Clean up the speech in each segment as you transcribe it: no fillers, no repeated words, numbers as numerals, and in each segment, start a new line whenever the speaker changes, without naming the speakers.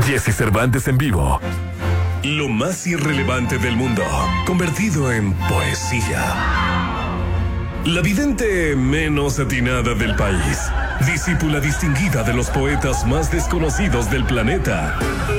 Jesse Cervantes en vivo. Lo más irrelevante del mundo, convertido en poesía. La vidente menos atinada del país, discípula distinguida de los poetas más desconocidos del planeta.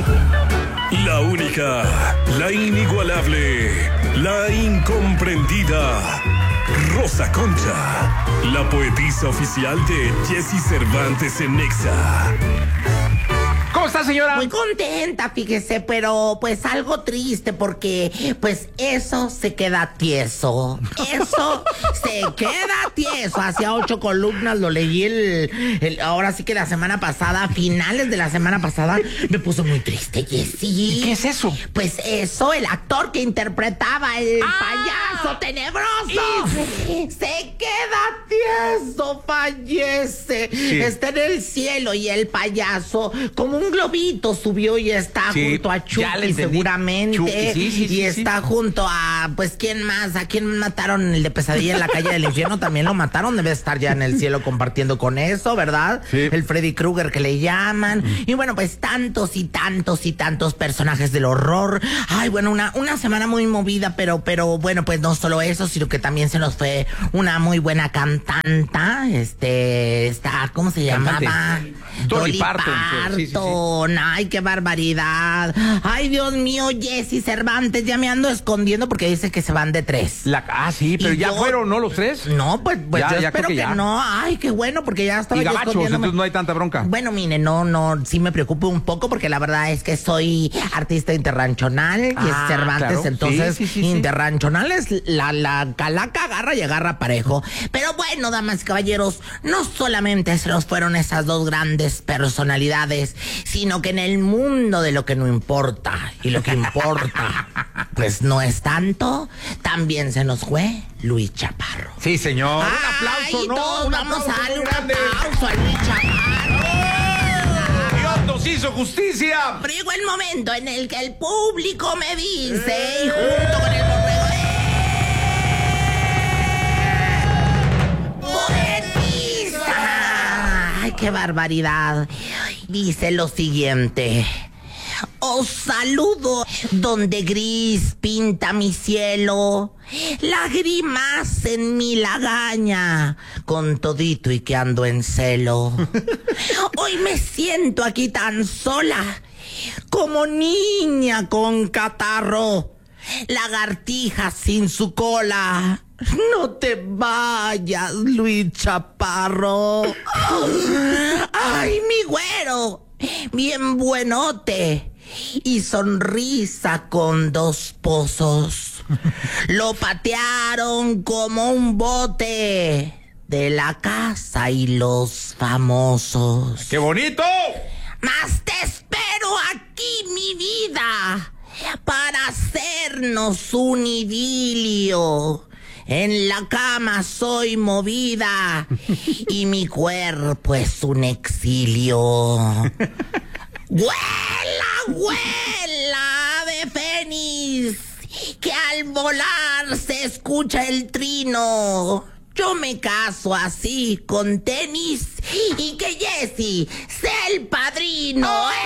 La única, la inigualable, la incomprendida, Rosa Concha, la poetisa oficial de Jesse Cervantes en Nexa.
¿Cómo está, señora?
Muy contenta, fíjese, pero pues algo triste porque pues eso se queda tieso. Eso se queda tieso. Hacía 8 columnas, lo leí ahora sí que la semana pasada, finales de la semana pasada, me puso muy triste, Jessy.
¿Qué es eso?
Pues eso, el actor que interpretaba el payaso tenebroso se queda tieso, fallece.
Sí.
Está en el cielo y el payaso como un globito subió y está junto a Chucky seguramente.
Chucky, sí,
está junto a, pues, ¿quién más? ¿A quién mataron? El de Pesadilla en la calle del infierno también lo mataron. Debe estar ya en el cielo compartiendo con eso, ¿verdad?
Sí.
El Freddy Krueger que le llaman. Y bueno, pues tantos y tantos y tantos personajes del horror. Ay, bueno, una semana muy movida, pero bueno, pues no solo eso, sino que también se nos fue una muy buena cantanta. ¿Cómo se llamaba?
Dolly Parton. Sí.
Ay, qué barbaridad. Ay, Dios mío, Jesse Cervantes, ya me ando escondiendo porque dice que se van de 3.
Sí, pero
¿Y
ya
yo?
fueron, ¿no? Los 3.
No, pues
Ya,
yo
ya
espero
creo que
que
ya.
no. Ay, qué bueno, porque ya estaba
Y
yo
gabachos,
escondiéndome.
entonces no hay tanta bronca.
Bueno, mire, no, sí me preocupo un poco porque la verdad es que soy artista internacional, Jesse Cervantes,
claro.
entonces
Sí.
internacional es la calaca agarra y agarra parejo. Pero bueno, damas y caballeros, no solamente se nos fueron esas dos grandes personalidades, sino que en el mundo de lo que no importa y lo que importa, pues no es tanto, también se nos fue Luis Chaparro.
Sí, señor.
Ay,
Un aplauso, ¿no?
todos
Un
vamos
aplauso
a darle
muy
un
grande.
aplauso a Luis Chaparro.
Dios nos hizo justicia.
Pero llegó el momento en el que el público me dice, y junto con el borrego, ¡poetisa! ¡Ay, qué barbaridad! Dice lo siguiente: os saludo donde gris pinta mi cielo, lágrimas en mi lagaña, con todito y que ando en celo. Hoy me siento aquí tan sola, como niña con catarro, lagartija sin su cola. No te vayas, Luis Chaparro. Ay, mi güero, bien buenote y sonrisa con 2 pozos. Lo patearon como un bote de la casa y los famosos.
¡Qué bonito!
Mas te espero aquí, mi vida, para hacernos un idilio. En la cama soy movida y mi cuerpo es un exilio. ¡Vuela, vuela, ave fénix! Que al volar se escucha el trino. Yo me caso así con tenis y que Jesse sea el padrino.